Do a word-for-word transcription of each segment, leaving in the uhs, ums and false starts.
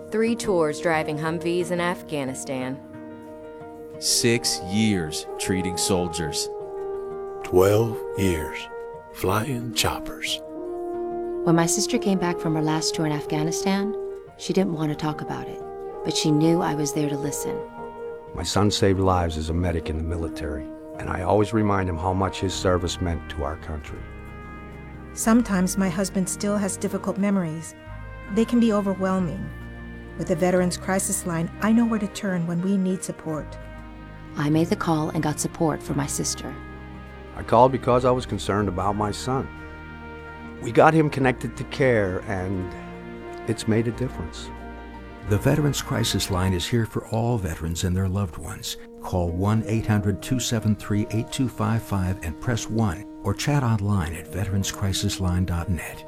Three tours driving Humvees in Afghanistan. Six years treating soldiers. Twelve years flying choppers. When my sister came back from her last tour in Afghanistan, she didn't want to talk about it, but she knew I was there to listen. My son saved lives as a medic in the military, and I always remind him how much his service meant to our country. Sometimes my husband still has difficult memories. They can be overwhelming. With the Veterans Crisis Line, I know where to turn when we need support. I made the call and got support for my sister. I called because I was concerned about my son. We got him connected to care, and it's made a difference. The Veterans Crisis Line is here for all veterans and their loved ones. Call one eight hundred two seven three eight two five five and press one, or chat online at veterans crisis line dot net.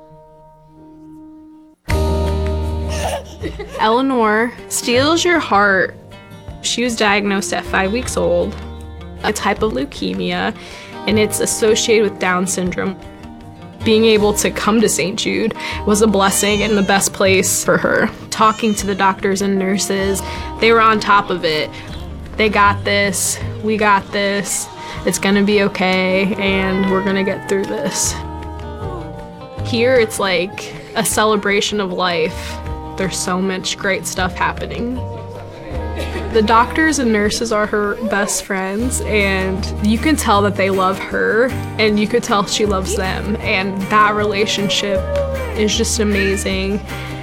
Eleanor steals your heart. She was diagnosed at five weeks old, a type of leukemia, and it's associated with Down syndrome. Being able to come to Saint Jude was a blessing and the best place for her. Talking to the doctors and nurses, they were on top of it. They got this, we got this, it's gonna be okay, and we're gonna get through this. Here it's like a celebration of life. There's so much great stuff happening. The doctors and nurses are her best friends, and you can tell that they love her, and you could tell she loves them, and that relationship is just amazing.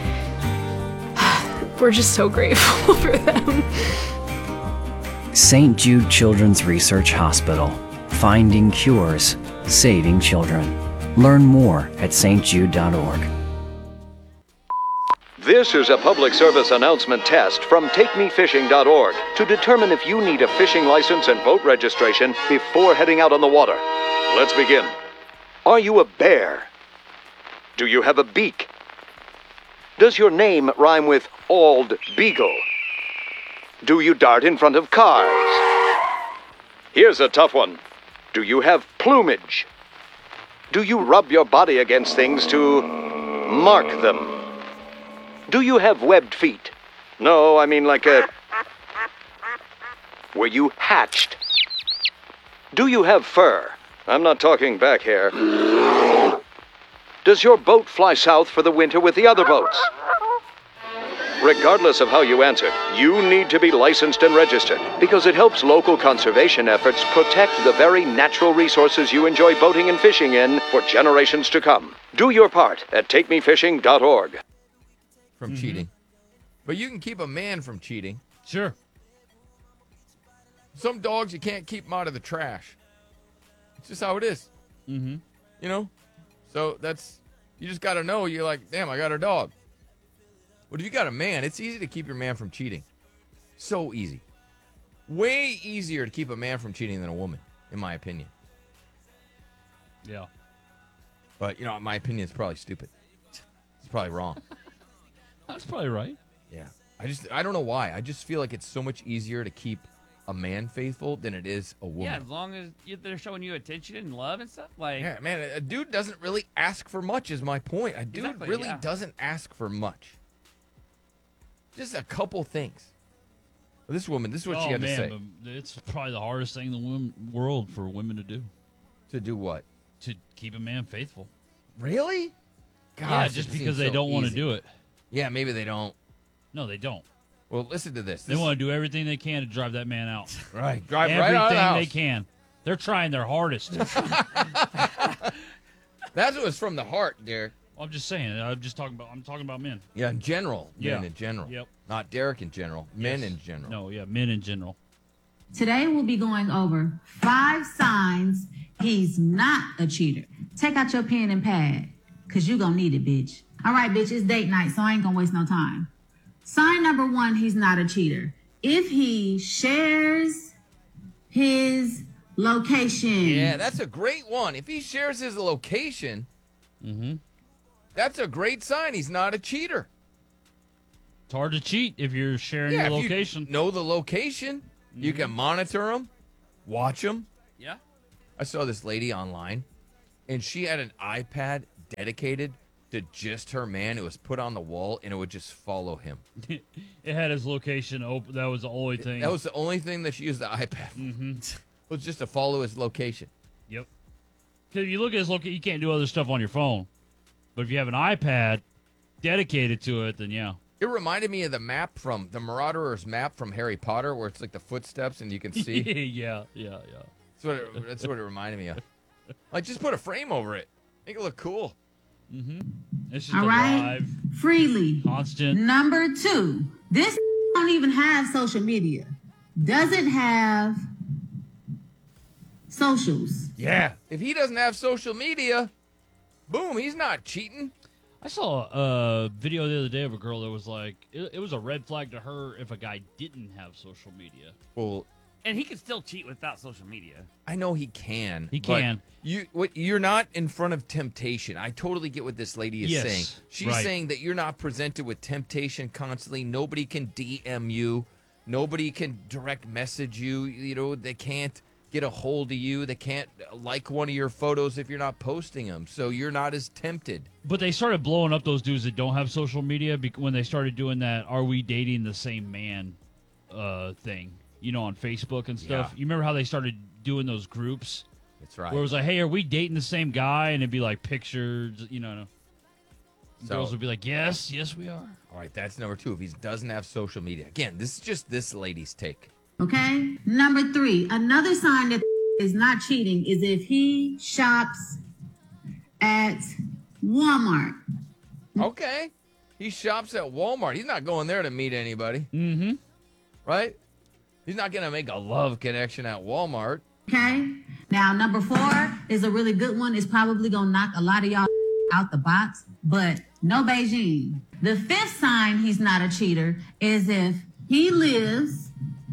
We're just so grateful for them. Saint Jude Children's Research Hospital. Finding cures, saving children. Learn more at s t jude dot org. This is a public service announcement test from take me fishing dot org to determine if you need a fishing license and boat registration before heading out on the water. Let's begin. Are you a bear? Do you have a beak? Does your name rhyme with Ald Beagle? Do you dart in front of cars? Here's a tough one. Do you have plumage? Do you rub your body against things to mark them? Do you have webbed feet? No, I mean like a... Were you hatched? Do you have fur? I'm not talking back hair. Does your boat fly south for the winter with the other boats? Regardless of how you answered, you need to be licensed and registered because it helps local conservation efforts protect the very natural resources you enjoy boating and fishing in for generations to come. Do your part at take me fishing dot org. From mm-hmm. cheating. But you can keep a man from cheating. Sure. Some dogs, you can't keep them out of the trash. It's just how it is. Mm-hmm. You know? So that's, you just got to know, you're like, damn, I got a dog. But if you got a man, it's easy to keep your man from cheating. So easy. Way easier to keep a man from cheating than a woman, in my opinion. Yeah. But, you know, my opinion is probably stupid. It's probably wrong. That's probably right. Yeah. I just, I don't know why. I just feel like it's so much easier to keep a man faithful than it is a woman. Yeah, as long as you, they're showing you attention and love and stuff. Like, yeah, man, a dude doesn't really ask for much is my point. A dude exactly, really yeah. doesn't ask for much. Just a couple things. This woman, this is what oh, she had man, to say. But it's probably the hardest thing in the women, world for women to do. To do what? To keep a man faithful. Really? God, yeah, just because they so don't want to do it. Yeah, maybe they don't. No, they don't. Well, listen to this. They this want to do everything they can to drive that man out. Right. Drive everything right out of the house. they can. They're trying their hardest. That's what's from the heart, Derek. I'm just saying. I'm just talking about. I'm talking about men. Yeah, in general. Yeah. Men in general. Yep. Not Derek in general. Men yes. in general. No, yeah, men in general. Today we'll be going over five signs he's not a cheater. Take out your pen and pad, cause you gonna need it, bitch. All right, bitch, it's date night, so I ain't gonna waste no time. Sign number one, he's not a cheater. If he shares his location. Yeah, that's a great one. If he shares his location, mm-hmm. that's a great sign. He's not a cheater. It's hard to cheat if you're sharing yeah, your if location. You know the location. Mm-hmm. You can monitor him, watch him. Yeah. I saw this lady online, and she had an iPad dedicated to just her man. It was put on the wall, and it would just follow him. It had his location open. That was the only thing. That was the only thing that she used the iPad for. Mm-hmm. Was just to follow his location. Yep. Because if you look at his location, you can't do other stuff on your phone. But if you have an iPad dedicated to it, then yeah. It reminded me of the map from the Marauder's map from Harry Potter, where it's like the footsteps and you can see. yeah, yeah, yeah. That's what it, that's what it reminded me of. Like, just put a frame over it, make it look cool. Mm-hmm. It's just All a right. live, Freely. constant. Number two. This don't even have social media. Doesn't have socials. Yeah. If he doesn't have social media, boom, he's not cheating. I saw a video the other day of a girl that was like, it, it was a red flag to her if a guy didn't have social media. Well, And he can still cheat without social media. I know he can. He but can. You what? You're not in front of temptation. I totally get what this lady is Yes, saying. She's right. saying that you're not presented with temptation constantly. Nobody can D M you. Nobody can direct message you. You know, they can't get a hold of you. They can't like one of your photos if you're not posting them. So you're not as tempted. But they started blowing up those dudes that don't have social media bec- when they started doing that "Are we dating the same man?" uh, thing. You know, on Facebook and stuff. Yeah. You remember how they started doing those groups? That's right. Where it was like, hey, are we dating the same guy? And it'd be like pictures, you know. So- Girls would be like, yes, yes, we are. All right, that's number two. If he doesn't have social media. Again, this is just this lady's take. Okay. Number three. Another sign that is not cheating is if he shops at Walmart. Okay. He shops at Walmart. He's not going there to meet anybody. Mm-hmm. Right? He's not going to make a love connection at Walmart. Okay. Now, number four is a really good one. It's probably going to knock a lot of y'all out the box, but no Beijing. The fifth sign he's not a cheater is if he lives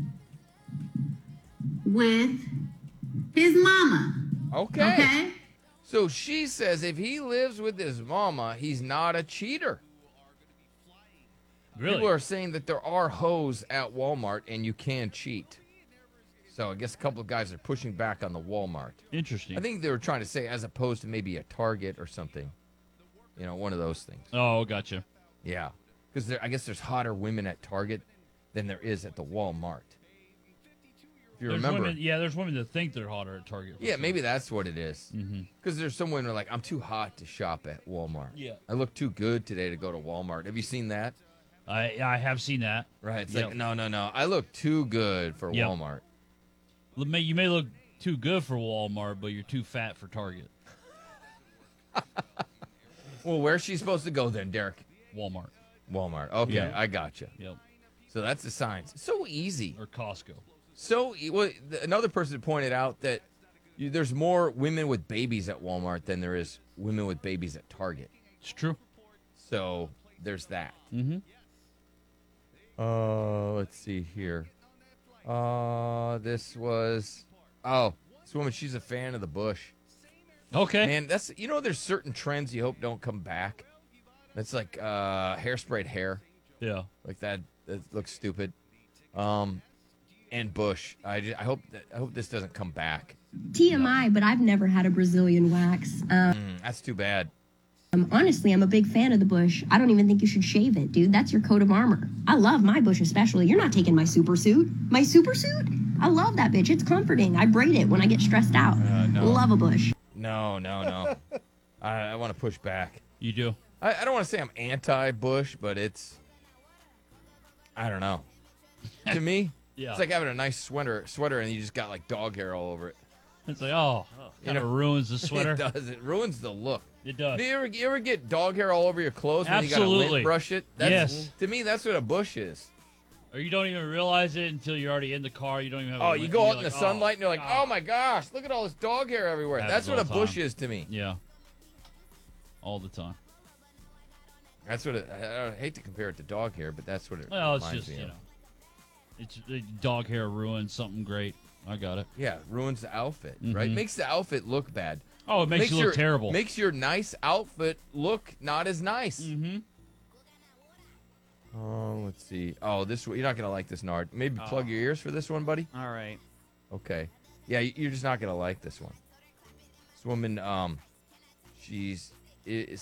with his mama. Okay. Okay. So she says if he lives with his mama, he's not a cheater. Really? People are saying that there are hoes at Walmart and you can cheat. So I guess a couple of guys are pushing back on the Walmart. Interesting. I think they were trying to say as opposed to maybe a Target or something. You know, one of those things. Oh, gotcha. Yeah. Because I guess there's hotter women at Target than there is at the Walmart. If you There's remember. women, yeah, there's women that think they're hotter at Target. for Yeah, sure. maybe that's what it is. Mhm. Because there's some women who are like, I'm too hot to shop at Walmart. Yeah. I look too good today to go to Walmart. Have you seen that? I I have seen that. Right. It's Yep. like, no, no, no. I look too good for Yep. Walmart. You may- You may look too good for Walmart, but you're too fat for Target. Well, where's she supposed to go then, Derek? Walmart. Walmart. Okay, Yeah. I gotcha. Yep. So that's the signs. So easy. Or Costco. So e- well, th- another person pointed out that you, there's more women with babies at Walmart than there is women with babies at Target. It's true. So there's that. Mm-hmm. Uh, let's see here. Uh, this was oh, this woman. She's a fan of the bush. Okay. Man, that's you know, there's certain trends you hope don't come back. That's like uh, hairsprayed hair. Yeah. Like that. That looks stupid. Um, and bush. I, ju- I hope that I hope this doesn't come back. T M I, but I've never had a Brazilian wax. Um, Mm, that's too bad. um, honestly, I'm a big fan of the bush. I don't even think you should shave it, dude. That's your coat of armor. I love my bush especially. You're not taking my super suit. My super suit? I love that bitch. It's comforting. I braid it when I get stressed out. Uh, no. Love a bush. No, no, no. I, I want to push back. You do? I, I don't want to say I'm anti-bush, but it's, I don't know. To me, Yeah. it's like having a nice sweater, sweater, and you just got like dog hair all over it. It's like, oh, You kind of know? ruins the sweater. It does. It ruins the look. It does. Do you ever, you ever get dog hair all over your clothes when you got to Absolutely. lint brush it? That's, Yes. To me, that's what a bush is. Or you don't even realize it until you're already in the car. You don't even have. a Oh, lint, you go and out in you're the like, sunlight and you're like, oh my gosh, look at all this dog hair everywhere. Happens That's what a all the bush time. is to me. Yeah. All the time. That's what it, I, I hate to compare it to dog hair, but that's what it Well, it's reminds just, me you of. know, it's uh, dog hair ruins something great. I got it. Yeah, ruins the outfit, right? Mhm. Makes the outfit look bad. Oh, it makes you look your, terrible. Makes your nice outfit look not as nice. Mm-hmm. Oh, let's see. Oh, this you're not gonna like this, Nard. Maybe Oh. plug your ears for this one, buddy. All right. Okay. Yeah, you- you're just not gonna like this one. This woman, um, she's it